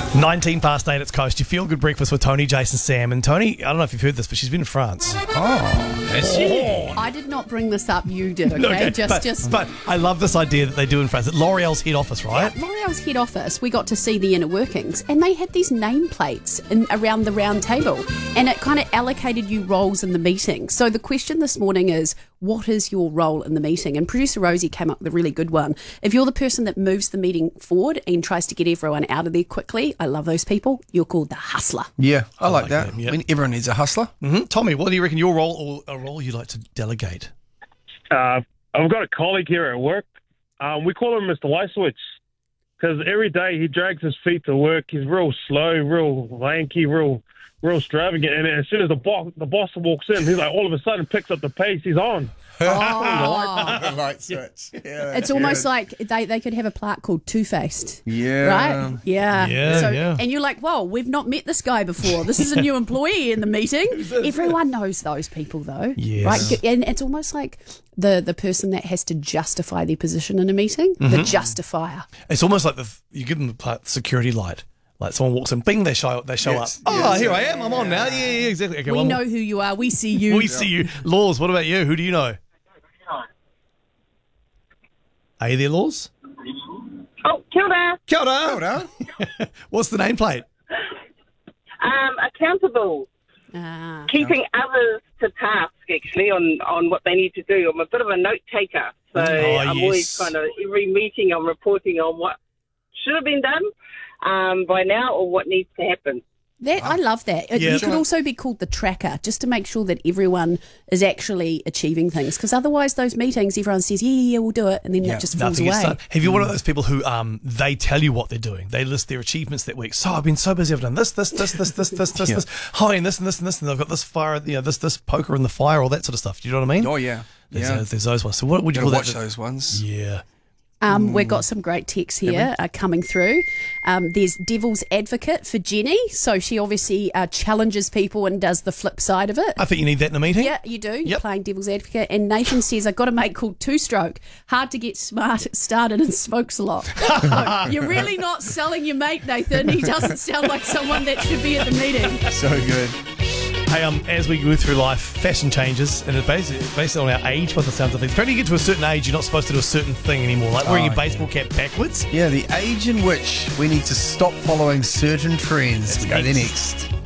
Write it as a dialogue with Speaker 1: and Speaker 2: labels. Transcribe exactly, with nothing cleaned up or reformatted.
Speaker 1: nineteen past eight, it's Coast. You feel good breakfast with Tony, Jason, Sam. And Tony, I don't know if you've heard this, but she's been in France.
Speaker 2: Oh, has she?
Speaker 3: I did not bring this up. You did, okay?
Speaker 1: Okay,
Speaker 3: just,
Speaker 1: but,
Speaker 3: just.
Speaker 1: but I love this idea that they do in France. At L'Oreal's head office, right?
Speaker 3: Yeah, L'Oreal's head office, we got to see the inner workings, and they had these nameplates in, around the round table, and it kind of allocated you roles in the meeting. So the question this morning is, what is your role in the meeting? And producer Rosie came up with a really good one. If you're the person that moves the meeting forward and tries to get everyone out of there quickly, I love those people, you're called the hustler.
Speaker 2: Yeah, I, like,
Speaker 1: like
Speaker 2: that.
Speaker 1: them, yeah.
Speaker 2: I mean, everyone needs a hustler.
Speaker 1: Mm-hmm. Tommy, what do you reckon your role or a role you like to delegate?
Speaker 4: Uh, I've got a colleague here at work. Um, we call him Mister Lysowitz because every day he drags his feet to work. He's real slow, real lanky, real real extravagant. And as soon as the boss, the boss walks in, he's like all of a sudden picks up the pace. He's on.
Speaker 3: Oh.
Speaker 2: The light switch. Yeah,
Speaker 3: It's almost like they, they could have a plaque called Two-Faced.
Speaker 2: Yeah.
Speaker 3: Right? Yeah.
Speaker 1: Yeah,
Speaker 3: so,
Speaker 1: yeah.
Speaker 3: And you're like, whoa, we've not met this guy before. This is a new employee in the meeting. Everyone knows those people, though.
Speaker 1: Yes.
Speaker 3: Right? And it's almost like the, the person that has to justify their position in a meeting,
Speaker 1: Mm-hmm.
Speaker 3: the justifier.
Speaker 1: It's almost like the, you give them the pla- security light. Like someone walks in, bing, they show they show
Speaker 2: Yes,
Speaker 1: up. Oh,
Speaker 2: yes,
Speaker 1: here
Speaker 2: yeah,
Speaker 1: I am. I'm on now. Yeah, yeah, exactly. Okay,
Speaker 3: We
Speaker 1: one
Speaker 3: know
Speaker 1: more.
Speaker 3: who you are. We see you.
Speaker 1: We see you. Laws, what about you? Who do you know? Are you there, Laws?
Speaker 5: Oh, kia ora.
Speaker 1: Kia ora.
Speaker 2: Hold on.
Speaker 1: What's the nameplate?
Speaker 5: Um, accountable,
Speaker 3: Ah.
Speaker 5: keeping others to task actually on, on what they need to do. I'm a bit of a note taker, so
Speaker 1: Oh,
Speaker 5: I'm
Speaker 1: yes.
Speaker 5: always kind of every meeting I'm reporting on what should have been done um, by now or what needs to happen.
Speaker 3: That, I love that. It,
Speaker 1: Yeah.
Speaker 3: you could also be called the tracker, just to make sure that everyone is actually achieving things. Because otherwise, those meetings, everyone says, yeah, yeah, yeah, we'll do it. And then
Speaker 2: Yeah,
Speaker 3: that just falls
Speaker 1: Nothing gets
Speaker 3: away.
Speaker 1: done. Have you one of those people who um they tell you what they're doing? They list their achievements that week. So I've been so busy. I've done this, this, this, this, this, this, this,
Speaker 2: Yeah.
Speaker 1: this. Hi, and this and this and this, and I've got this fire, you know, this this poker in the fire, all that sort of stuff. Do you know what I mean?
Speaker 2: Oh, yeah.
Speaker 1: There's,
Speaker 2: Yeah.
Speaker 1: those, there's those ones. So what would you
Speaker 2: Gotta
Speaker 1: call
Speaker 2: watch
Speaker 1: that?
Speaker 2: those ones.
Speaker 1: Yeah.
Speaker 3: Um, We've got some great texts here uh, coming through. Um, there's Devil's Advocate for Jenny. So she obviously uh, challenges people and does the flip side of it.
Speaker 1: I think you need that in a meeting.
Speaker 3: Yeah, you do. You're
Speaker 1: Yep.
Speaker 3: playing Devil's Advocate. And Nathan says, I've got a mate called Two Stroke. Hard to get smart started and smokes a lot. Look, you're really not selling your mate, Nathan. He doesn't sound like someone that should be at the meeting.
Speaker 2: So good.
Speaker 1: Hey, um, as we go through life, fashion changes, and it's based, based on our age, by the sounds of things. Apparently, you get to a certain age, you're not supposed to do a certain thing anymore, like wearing
Speaker 2: Oh,
Speaker 1: your baseball cap backwards.
Speaker 2: Yeah, the age in which we need to stop following certain trends. We go there next.